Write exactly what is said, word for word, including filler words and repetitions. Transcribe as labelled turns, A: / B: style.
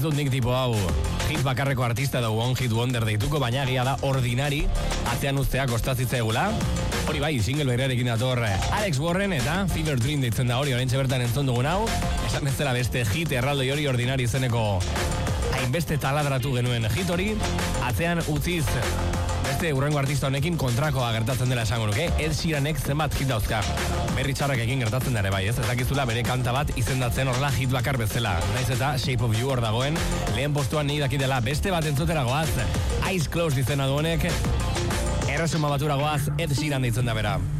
A: dut nik tipo hau hit bakarreko artista edo one hit wonder deituko, baina egia da ordinari atzean uztea kostazitzaigula. Hori bai, single berriarekin dator Alex Warren eta Fever Dream deitzen da hori, oraintxe bertan entzun dugun hau. Esan bezala beste hit erraldoi hori ordinari izeneko hainbeste taladratu genuen hit hori, atzean utziz beste urrengo artista honekin kontrakoa gertatzen dela esango nuke. Ed Sheeranek zenbat hit dauzka. Berri txarrak egin gertatzen da ere bai, ez? Ez dakizula bere kanta bat izendatzen horrela hit bakar bezala. Naiz eta Shape of You hor dagoen, lehen postuan nahi dakidela beste bat entzutera goaz, Eyes Closed izena duenek, erresuma batura goaz, Ed Sheeran deitzen da bera.